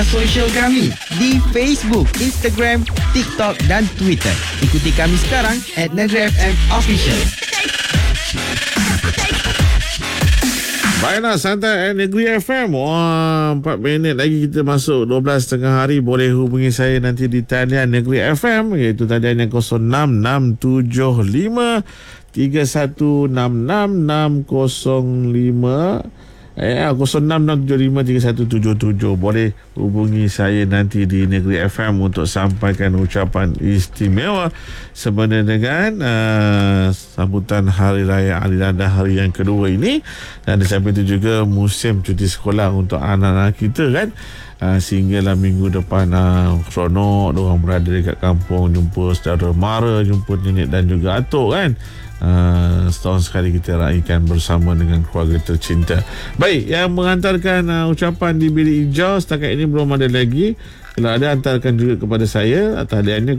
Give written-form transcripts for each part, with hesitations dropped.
sosial kami di Facebook, Instagram, TikTok dan Twitter. Ikuti kami sekarang @NegeriFM Official. Baiklah, santai Negeri FM. Wah, 4 minit lagi kita masuk 12 tengah hari. Boleh hubungi saya nanti di talian Negeri FM, iaitu talian yang 06-675 316605. 06-675-3177. Boleh hubungi saya nanti di Negeri FM untuk sampaikan ucapan istimewa sebenarnya dengan sambutan Hari Raya Adilada hari yang kedua ini. Dan di samping itu juga musim cuti sekolah untuk anak-anak kita kan. Sehinggalah minggu depan seronok diorang berada dekat kampung, jumpa saudara mara, jumpa nenek dan juga atuk kan. Setahun sekali kita raikan bersama dengan keluarga tercinta. Baik, yang mengantarkan ucapan di bilik hijau setakat ini belum ada lagi. Kalau ada, hantarkan juga kepada saya. Taliannya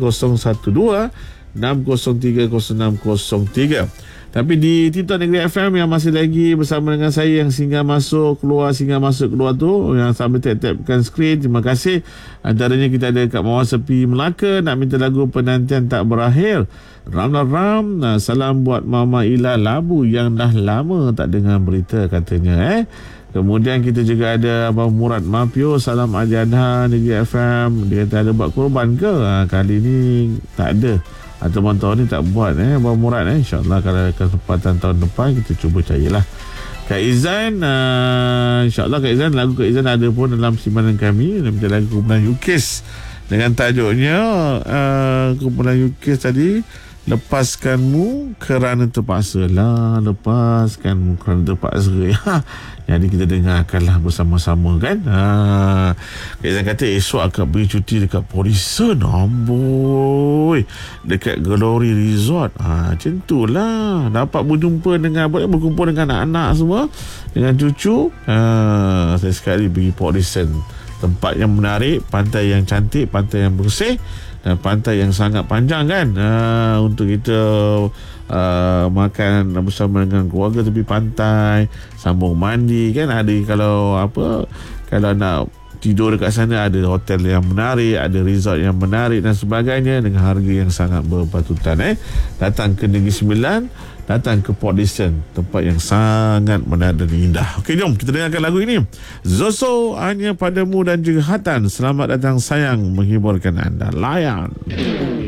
012-603-0603. Tapi di TikTok Negeri FM yang masih lagi bersama dengan saya, yang singgah masuk keluar tu, yang sambil tap-tapkan skrin, terima kasih. Antaranya kita ada kat Mawar Sepi Melaka, nak minta lagu Penantian Tak Berakhir. Ram, salam buat Mama Ila Labu yang dah lama tak dengar berita katanya. Kemudian kita juga ada Abang Murad Mapio, salam Adha Negeri FM. Dia kata ada buat korban ke? Kali ni tak ada. Atau tahun ni tak buat Abang Murad InsyaAllah kalau kesempatan tahun depan kita cuba carilah. Kak Izan, InsyaAllah Kak Izan, lagu Kak Izan ada pun dalam simpanan kami. Ada lagu kumpulan Yukis dengan tajuknya kumpulan Yukis tadi, Lepaskanmu Kerana Terpaksa. Lepaskanmu kerana terpaksa. Jadi kita dengarkanlah bersama-sama kan. Kak Izan kata esok akan pergi cuti dekat Polisen. Amboi, dekat Glory Resort. Macam tu lah. Dapat berkumpul dengan anak-anak semua, dengan cucu. Saya sekali pergi Polisen. Tempat yang menarik, pantai yang cantik, pantai yang bersih dan pantai yang sangat panjang kan. Untuk kita makan bersama dengan keluarga tepi pantai, sambung mandi kan. Ada kalau nak tidur dekat sana, ada hotel yang menarik, ada resort yang menarik dan sebagainya dengan harga yang sangat berpatutan. Datang ke Negeri Sembilan, datang ke Port Dickson, tempat yang sangat menarik dan indah. Okey, jom kita dengarkan lagu ini. Zoso, Hanya Padamu dan juga Hatan. Selamat datang sayang, menghiburkan anda. Layan.